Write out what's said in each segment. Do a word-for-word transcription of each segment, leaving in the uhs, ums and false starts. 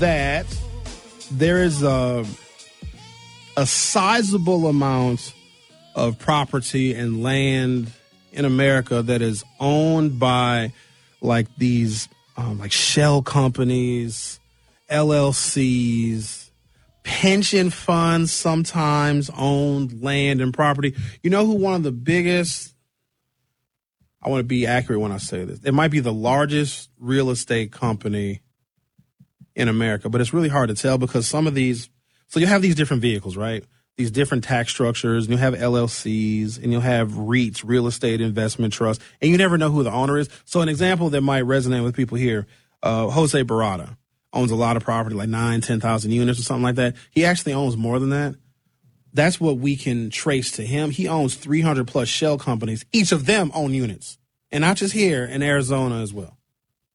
that there is a, a sizable amount of property and land in America that is owned by like these um, like shell companies, L L Cs, pension funds sometimes own land and property. You know who one of the biggest, I want to be accurate when I say this, it might be the largest real estate company in America, but it's really hard to tell because some of these, so you have these different vehicles, right? These different tax structures, and you have L L Cs, and you'll have REITs, real estate investment trusts, and you never know who the owner is. So an example that might resonate with people here, uh, Jose Barada owns a lot of property, like nine, ten thousand units or something like that. He actually owns more than that. That's what we can trace to him. He owns three hundred plus shell companies. Each of them own units, and not just here in Arizona as well.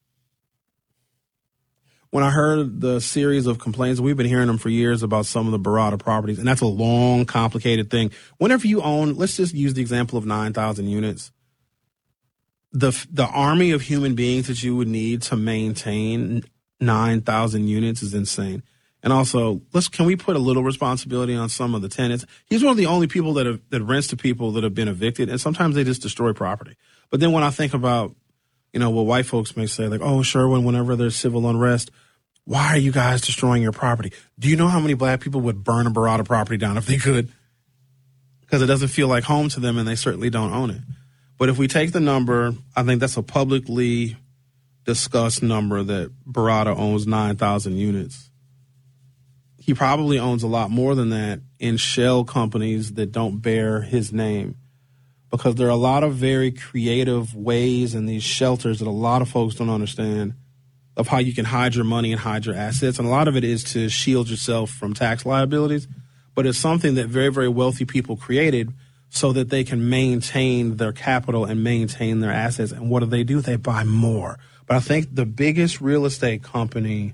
When I heard the series of complaints, we've been hearing them for years about some of the Barada properties, and that's a long, complicated thing. Whenever you own, let's just use the example of nine thousand units. The the army of human beings that you would need to maintain nine thousand units is insane. And also, let's can we put a little responsibility on some of the tenants? He's one of the only people that have, that rents to people that have been evicted, and sometimes they just destroy property. But then when I think about, you know, what white folks may say, like, oh, Sherwin, whenever there's civil unrest, why are you guys destroying your property? Do you know how many black people would burn a Barada property down if they could? Because it doesn't feel like home to them, and they certainly don't own it. But if we take the number, I think that's a publicly discussed number that Barada owns nine thousand units. He probably owns a lot more than that in shell companies that don't bear his name, because there are a lot of very creative ways in these shelters that a lot of folks don't understand of how you can hide your money and hide your assets. And a lot of it is to shield yourself from tax liabilities. But it's something that very, very wealthy people created so that they can maintain their capital and maintain their assets. And what do they do? They buy more. But I think the biggest real estate company,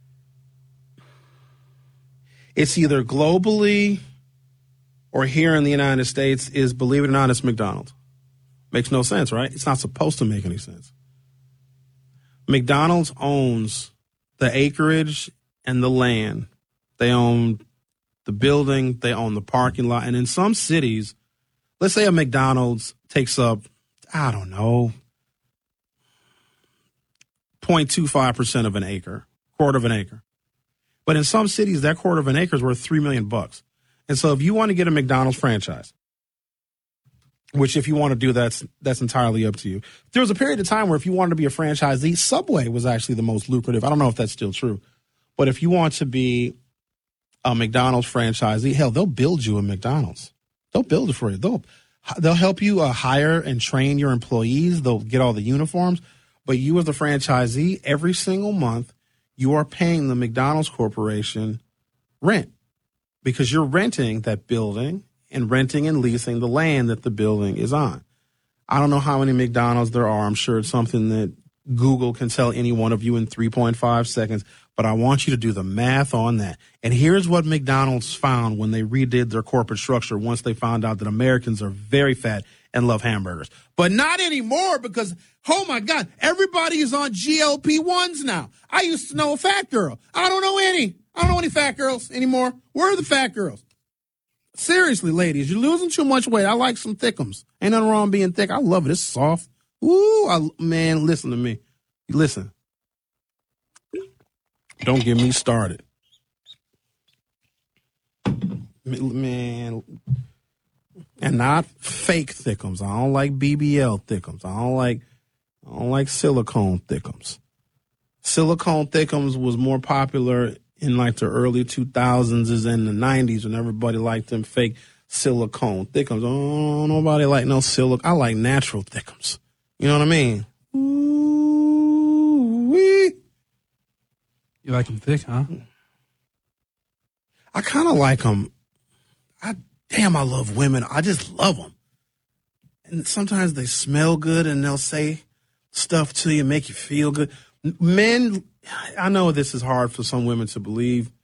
it's either globally or here in the United States, is, believe it or not, it's McDonald's. Makes no sense, right? It's not supposed to make any sense. McDonald's owns the acreage and the land. They own the building. They own the parking lot. And in some cities, let's say a McDonald's takes up, I don't know, zero point two five percent of an acre, quarter of an acre. But in some cities, that quarter of an acre is worth three million bucks. And so if you want to get a McDonald's franchise, which if you want to do, that's that's entirely up to you. There was a period of time where if you wanted to be a franchisee, Subway was actually the most lucrative. I don't know if that's still true. But if you want to be a McDonald's franchisee, hell, they'll build you a McDonald's. They'll build it for you. They'll, they'll help you uh, hire and train your employees. They'll get all the uniforms. But you as the franchisee, every single month, you are paying the McDonald's Corporation rent because you're renting that building and renting and leasing the land that the building is on. I don't know how many McDonald's there are. I'm sure it's something that Google can tell any one of you in three point five seconds, but I want you to do the math on that. And here's what McDonald's found when they redid their corporate structure once they found out that Americans are very fat and love hamburgers. But not anymore because, oh, my God, everybody is on G L P ones now. I used to know a fat girl. I don't know any. I don't know any fat girls anymore. Where are the fat girls? Seriously, ladies, you're losing too much weight. I like some thickums. Ain't nothing wrong being thick. I love it. It's soft. Ooh, I, man, listen to me. Listen. Don't get me started. Man, and not fake thickums. I don't like B B L thickums. I don't like I don't like silicone thickums. Silicone thickums was more popular in like the early two thousands as in the nineties when everybody liked them fake silicone thickums. Oh, nobody like no silicone. I like natural thickums. You know what I mean? Ooh-wee. You like them thick, huh? I kind of like them. I damn, I love women. I just love them. And sometimes they smell good and they'll say stuff to you, make you feel good. Men, I know this is hard for some women to believe,